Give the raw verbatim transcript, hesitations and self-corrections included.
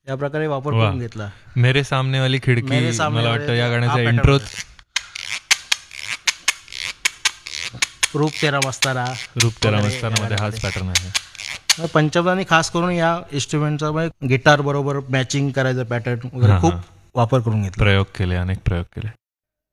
या प्रकारे वापर वा. करून घेतला. मेरे सामने वाली खिडकी मेरे सामने मला वाली- वाटतं या हा गाण्याचा pattern इंट्रो होता. रूप तेरा मस्ताना रूप तेरा वगैरे मस्ताना मध्ये या हाच पॅटर्न आहे. गाण्यामध्ये. पंचमदांनी खास करून या इन्स्ट्रुमेंटचा गिटार बरोबर मॅचिंग करायचं पॅटर्न वगैरे हा, खूप हा. वापर करून घेतला. प्रयोग केले, अनेक प्रयोग केले.